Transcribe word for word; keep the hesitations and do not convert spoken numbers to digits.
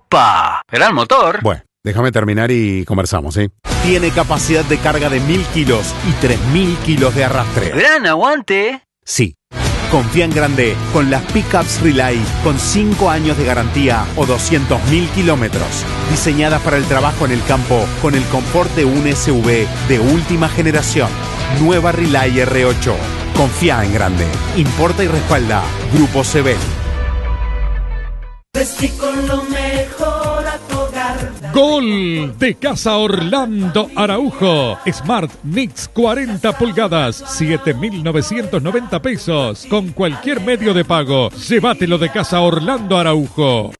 ¡Upa! Gran motor. Bueno, déjame terminar y conversamos, ¿sí? Tiene capacidad de carga de mil kilos y tres mil kilos de arrastre. Gran aguante. Sí. Confía en Grande con las Pickups Relay con cinco años de garantía o doscientos mil kilómetros. Diseñadas para el trabajo en el campo con el confort de un S U V de última generación. Nueva Relay R ocho. Confía en Grande. Importa y respalda Grupo Sebel. Vestí con lo mejor a tu hogar. Gol de Casa Orlando Araujo. Smart Mix cuarenta pulgadas, siete mil novecientos noventa pesos. Con cualquier medio de pago. Llévatelo de Casa Orlando Araujo.